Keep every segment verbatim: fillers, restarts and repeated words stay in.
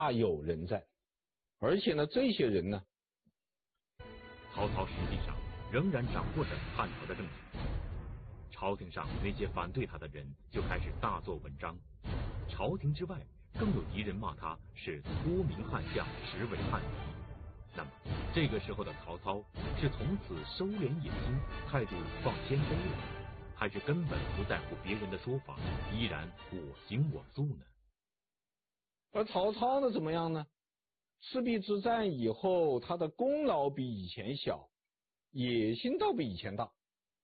大有人在，而且呢，这些人呢， 曹操实际上仍然掌握着汉朝的政权。朝廷上那些反对他的人就开始大做文章，朝廷之外更有敌人骂他是脱名汉相，实为汉敌。那么这个时候的曹操是从此收敛野心，态度放谦卑了，还是根本不在乎别人的说法，依然我行我素呢？ 而曹操呢，怎么样呢？赤壁之战以后，他的功劳比以前小，野心倒比以前大，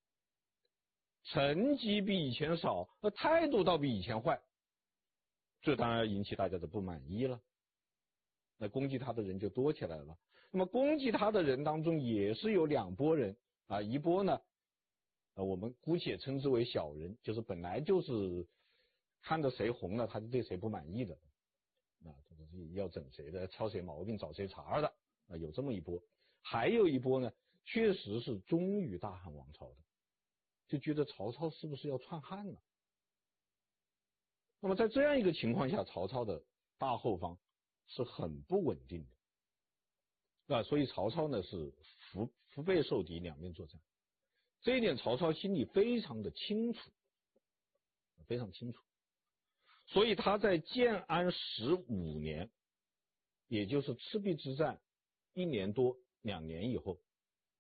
成绩比以前少，而态度倒比以前坏，这当然引起大家的不满意了。那攻击他的人就多起来了。那么攻击他的人当中也是有两拨人啊，一波呢，呃，我们姑且称之为小人，就是本来就是看着谁红了，他就对谁不满意的，啊，就是要整谁的，挑谁毛病，找谁茬的啊，有这么一波。还有一波呢，确实是忠于大汉王朝的，就觉得曹操是不是要篡汉了？那么在这样一个情况下，曹操的大后方是很不稳定的，那所以曹操呢是腹腹背受敌，两面作战。这一点曹操心里非常的清楚，非常清楚。所以他在建安十五年，也就是赤壁之战一年多两年以后，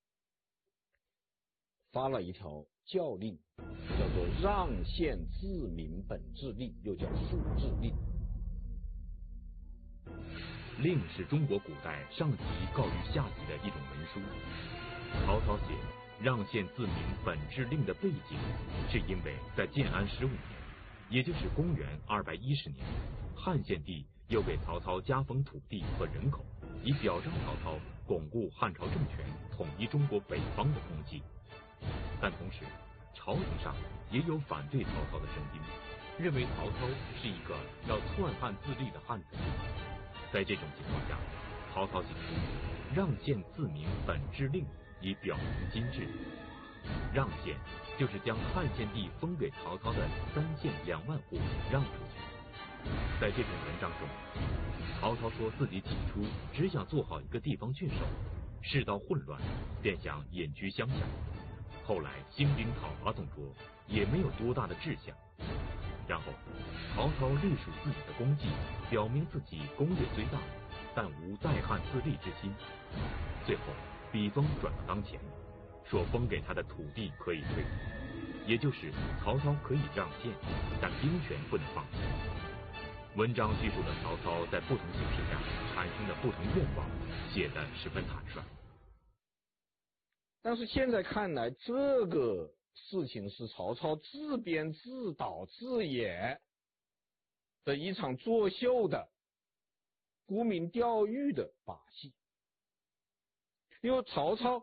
发了一条教令，叫做让县自明本制令，又叫数制令。 令是中国古代上级告于下级的一种文书。曹操写让县自明本制令的背景，是因为在建安十五年，也就是公元二百一十年，汉献帝又给曹操加封土地和人口，以表彰曹操巩固汉朝政权、统一中国北方的功绩。但同时，朝廷上也有反对曹操的声音，认为曹操是一个要篡汉自立的汉子。在这种情况下，曹操提出让县自明本制令，以表明今制。让县就是将汉献帝封给曹操的三县两万户让出去。在这篇文章中，曹操说自己起初只想做好一个地方郡守，世道混乱，便想隐居乡下。后来兴兵讨伐董卓，也没有多大的志向。然后曹操历数自己的功绩，表明自己功业虽大，但无代汉自立之心。最后笔锋转到当前，说封给他的土地可以退，也就是曹操可以让县，但兵权不能放弃。文章叙述了曹操在不同形势下产生的不同愿望，写得十分坦率。 但是现在看来，这个事情是曹操自编自导自演的一场作秀的沽名钓誉的把戏。因为曹操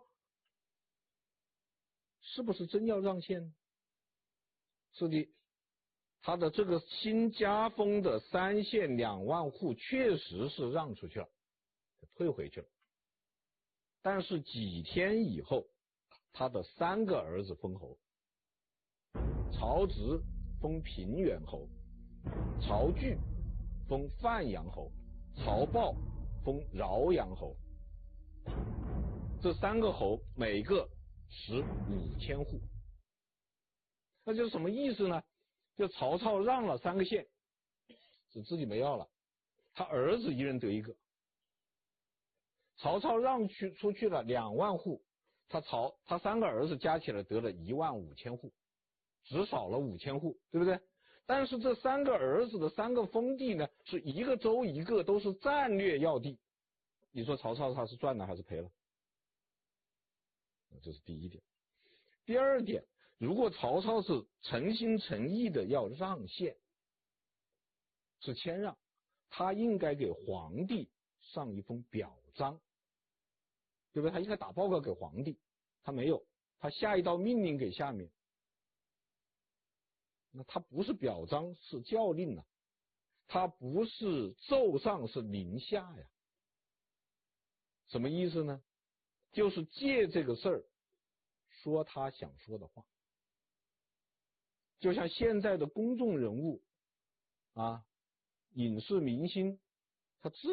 是不是真要让县？是的，他的这个新加封的三县两万户确实是让出去了，退回去了。但是几天以后，他的三个儿子封侯，曹植封平原侯，曹据封范阳侯，曹豹封饶阳侯。这三个侯每个十五千户，那就是什么意思呢？就曹操让了三个县，是自己没要了，他儿子一人得一个。曹操让去出去了两万户，他曹他三个儿子加起来得了一万五千户，只少了五千户，对不对？但是这三个儿子的三个封地呢，是一个州一个，都是战略要地。你说曹操他是赚了还是赔了？这是第一点。第二点，如果曹操是诚心诚意的要让县，是谦让，他应该给皇帝上一封表彰，对不对？他应该打报告给皇帝，他没有，他下一道命令给下面，那他不是表彰，是教令啊，他不是奏上，是临下呀。什么意思呢？就是借这个事儿说他想说的话。就像现在的公众人物啊，影视明星， 他自